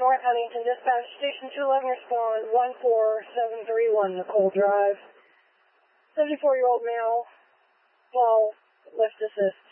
North Huntington, dispatch station 211, respond 14731 Nicole Drive. 74-year-old male, fall, lift assist.